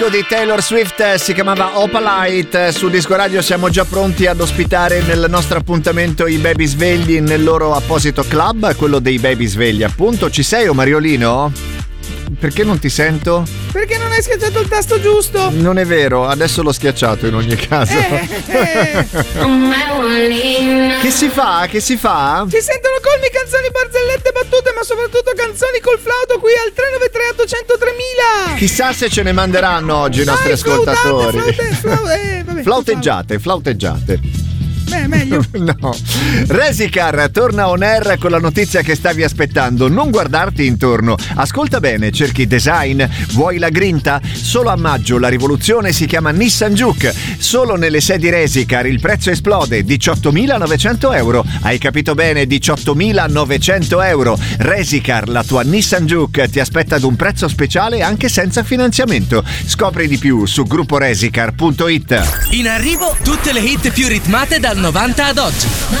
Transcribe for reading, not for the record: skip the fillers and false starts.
Di Taylor Swift si chiamava Opalite. Su Disco Radio siamo già pronti ad ospitare nel nostro appuntamento i Baby Svegli nel loro apposito club, quello dei Baby Svegli appunto. Ci sei, o Mariolino? Perché non ti sento? Perché non hai schiacciato il tasto giusto. Non è vero, adesso l'ho schiacciato in ogni caso. Che si fa? Che si fa? Si sentono colmi, canzoni, barzellette, battute, ma soprattutto canzoni col flauto qui al 393 800 3000. Chissà se ce ne manderanno oggi i nostri ascoltatori. Flauteggiate. Meglio. No. Resicar torna on air con la notizia che stavi aspettando. Non guardarti intorno, ascolta bene, cerchi design, vuoi la grinta? Solo a maggio la rivoluzione si chiama Nissan Juke. Solo nelle sedi Resicar il prezzo esplode, 18.900 euro. Hai capito bene, 18.900 euro. Resicar, la tua Nissan Juke, ti aspetta ad un prezzo speciale anche senza finanziamento. Scopri di più su grupporesicar.it. In arrivo tutte le hit più ritmate dal 90 ad oggi.